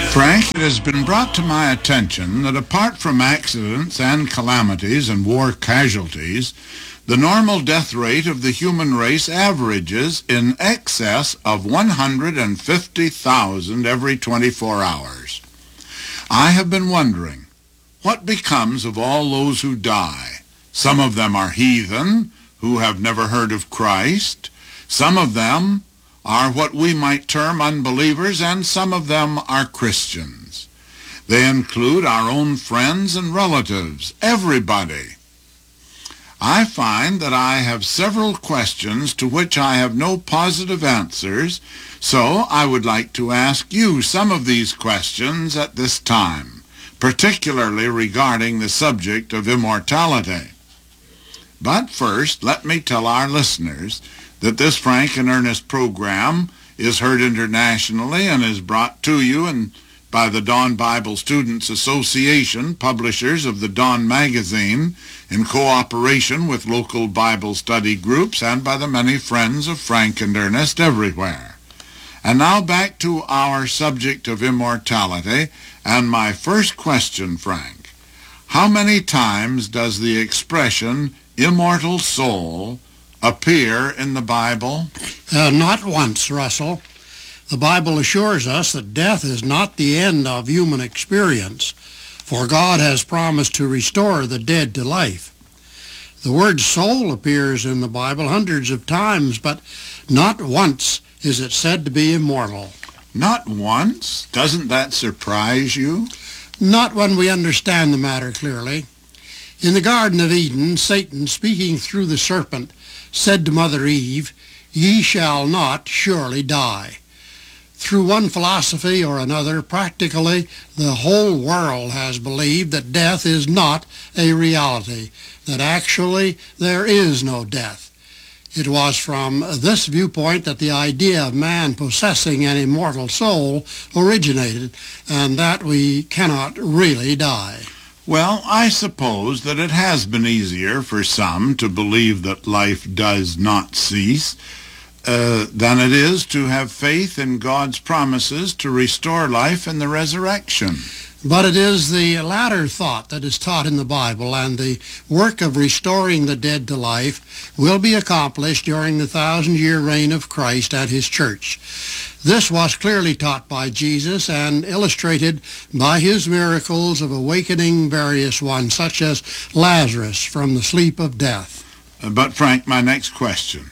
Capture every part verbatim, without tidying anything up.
Frank, it has been brought to my attention that apart from accidents and calamities and war casualties, the normal death rate of the human race averages in excess of one hundred fifty thousand every twenty-four hours. I have been wondering, what becomes of all those who die? Some of them are heathen, who have never heard of Christ. Some of them are what we might term unbelievers, and some of them are Christians. They include our own friends and relatives, everybody. I find that I have several questions to which I have no positive answers, so I would like to ask you some of these questions at this time, particularly regarding the subject of immortality. But first, let me tell our listeners that this Frank and Ernest program is heard internationally and is brought to you and by the Dawn Bible Students Association, publishers of the Dawn magazine, in cooperation with local Bible study groups and by the many friends of Frank and Ernest everywhere. And now back to our subject of immortality, and my first question, Frank. How many times does the expression immortal soul appear in the Bible? Uh, not once, Russell. The Bible assures us that death is not the end of human experience, for God has promised to restore the dead to life. The word soul appears in the Bible hundreds of times, but not once is it said to be immortal. Not once? Doesn't that surprise you? Not when we understand the matter clearly. In the Garden of Eden, Satan, speaking through the serpent, said to Mother Eve, "Ye shall not surely die." Through one philosophy or another, practically the whole world has believed that death is not a reality, that actually there is no death. It was from this viewpoint that the idea of man possessing an immortal soul originated, and that we cannot really die. Well, I suppose that it has been easier for some to believe that life does not cease uh, than it is to have faith in God's promises to restore life in the resurrection. But it is the latter thought that is taught in the Bible, and the work of restoring the dead to life will be accomplished during the thousand-year reign of Christ and his church. This was clearly taught by Jesus and illustrated by his miracles of awakening various ones, such as Lazarus from the sleep of death. But, Frank, my next question,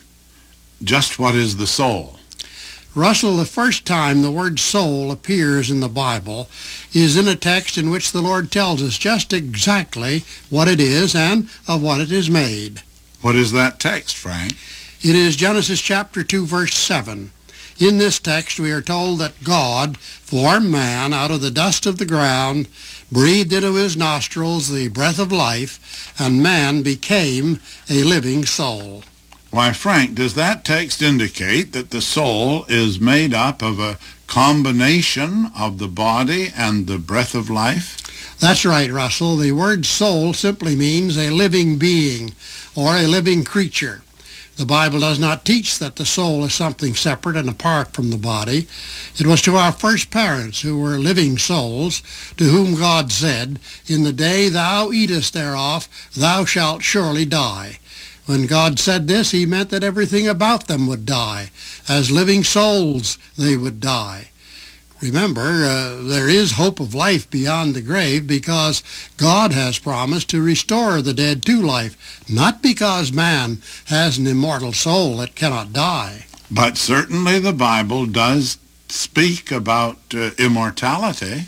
just what is the soul? Russell, the first time the word soul appears in the Bible is in a text in which the Lord tells us just exactly what it is and of what it is made. What is that text, Frank? It is Genesis chapter two, verse seven. In this text we are told that God formed man out of the dust of the ground, breathed into his nostrils the breath of life, and man became a living soul. Why, Frank, does that text indicate that the soul is made up of a combination of the body and the breath of life? That's right, Russell. The word soul simply means a living being or a living creature. The Bible does not teach that the soul is something separate and apart from the body. It was to our first parents, who were living souls, to whom God said, "In the day thou eatest thereof, thou shalt surely die." When God said this, he meant that everything about them would die. As living souls, they would die. Remember, uh, there is hope of life beyond the grave because God has promised to restore the dead to life, not because man has an immortal soul that cannot die. But certainly the Bible does speak about uh, immortality.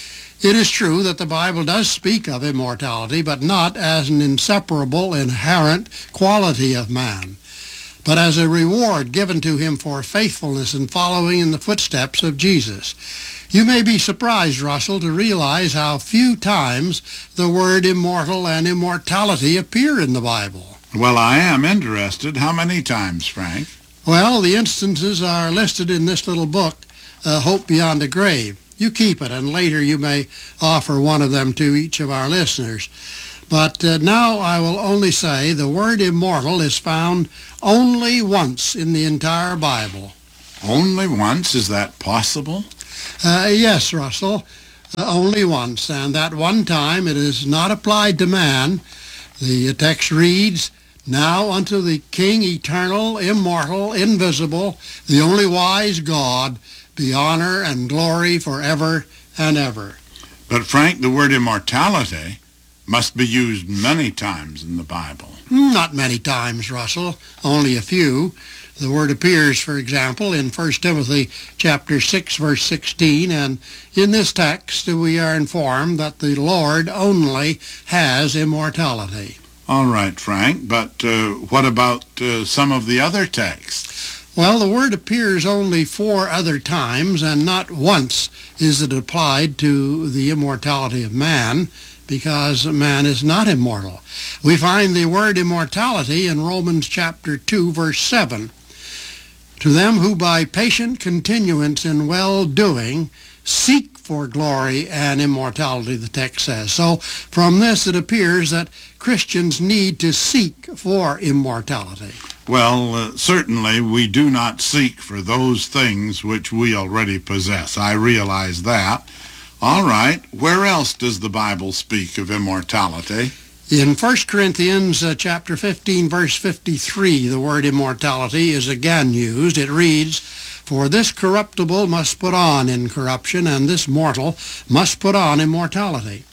It is true that the Bible does speak of immortality, but not as an inseparable, inherent quality of man, but as a reward given to him for faithfulness in following in the footsteps of Jesus. You may be surprised, Russell, to realize how few times the word immortal and immortality appear in the Bible. Well, I am interested. How many times, Frank? Well, the instances are listed in this little book, uh, Hope Beyond the Grave. You keep it, and later you may offer one of them to each of our listeners. But uh, now I will only say the word immortal is found only once in the entire Bible. Only once? Is that possible? Uh, yes, Russell, uh, only once, and that one time it is not applied to man. The text reads, "Now unto the King eternal, immortal, invisible, the only wise God, be honor and glory forever and ever." But Frank, the word immortality must be used many times in the Bible. Not many times, Russell, only a few. The word appears, for example, in First Timothy chapter six, verse sixteen, and in this text we are informed that the Lord only has immortality. All right, Frank, but uh, what about uh, some of the other texts? Well, the word appears only four other times, and not once is it applied to the immortality of man, because man is not immortal. We find the word immortality in Romans chapter two, verse seven. "To them who by patient continuance in well-doing seek for glory and immortality," the text says. So from this it appears that Christians need to seek for immortality. Well, uh, certainly we do not seek for those things which we already possess. I realize that. All right, where else does the Bible speak of immortality? In First Corinthians uh, chapter fifteen, verse fifty-three, the word immortality is again used. It reads, "For this corruptible must put on incorruption, and this mortal must put on immortality."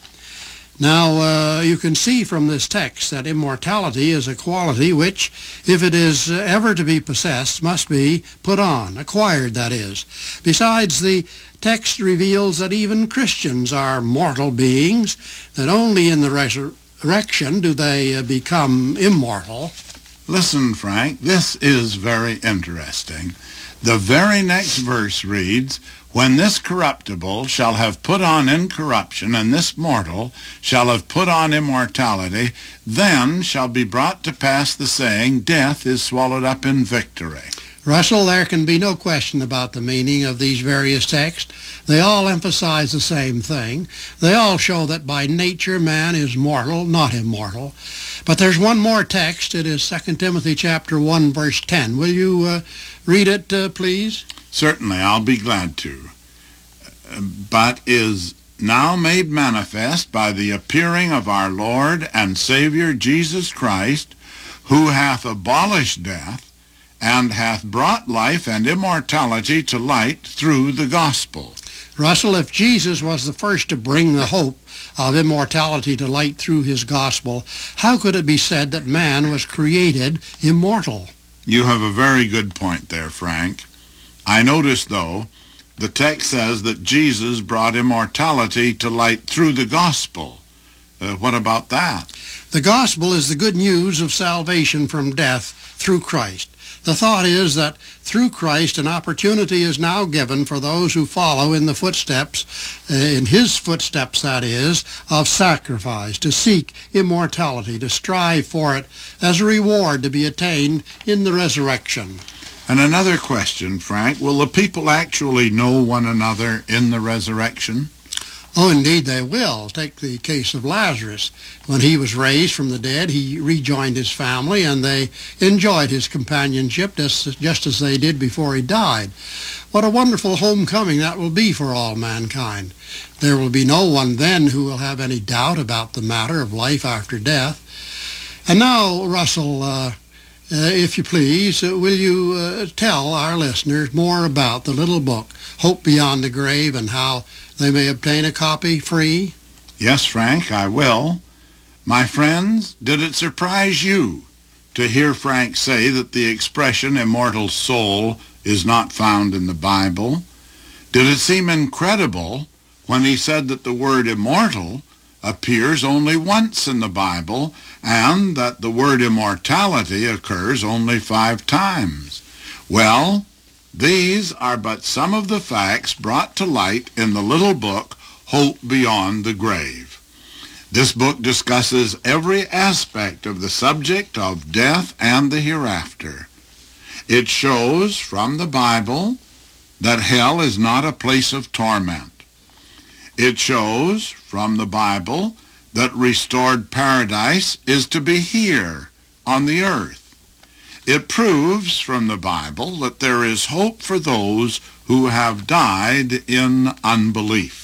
Now, uh, you can see from this text that immortality is a quality which, if it is uh, ever to be possessed, must be put on, acquired, that is. Besides, the text reveals that even Christians are mortal beings, that only in the resurrection do they uh, become immortal. Listen, Frank, this is very interesting. The very next verse reads, "When this corruptible shall have put on incorruption, and this mortal shall have put on immortality, then shall be brought to pass the saying, Death is swallowed up in victory." Russell, there can be no question about the meaning of these various texts. They all emphasize the same thing. They all show that by nature man is mortal, not immortal. But there's one more text. It is Second Timothy chapter one, verse ten. Will you uh, read it, uh, please? Certainly, I'll be glad to. "But is now made manifest by the appearing of our Lord and Savior Jesus Christ, who hath abolished death, and hath brought life and immortality to light through the gospel." Russell, if Jesus was the first to bring the hope of immortality to light through his gospel, how could it be said that man was created immortal? You have a very good point there, Frank. I notice, though, the text says that Jesus brought immortality to light through the gospel. Uh, what about that? The gospel is the good news of salvation from death through Christ. The thought is that through Christ an opportunity is now given for those who follow in the footsteps, uh, in his footsteps that is, of sacrifice, to seek immortality, to strive for it as a reward to be attained in the resurrection. And another question, Frank, will the people actually know one another in the resurrection? Oh, indeed they will. Take the case of Lazarus. When he was raised from the dead, he rejoined his family, and they enjoyed his companionship just, just as they did before he died. What a wonderful homecoming that will be for all mankind. There will be no one then who will have any doubt about the matter of life after death. And now, Russell, uh, Uh, if you please, uh, will you uh, tell our listeners more about the little book, Hope Beyond the Grave, and how they may obtain a copy free? Yes, Frank, I will. My friends, did it surprise you to hear Frank say that the expression immortal soul is not found in the Bible? Did it seem incredible when he said that the word immortal appears only once in the Bible, and that the word immortality occurs only five times? Well, these are but some of the facts brought to light in the little book, Hope Beyond the Grave. This book discusses every aspect of the subject of death and the hereafter. It shows from the Bible that hell is not a place of torment. It shows from the Bible that restored paradise is to be here on the earth. It proves from the Bible that there is hope for those who have died in unbelief.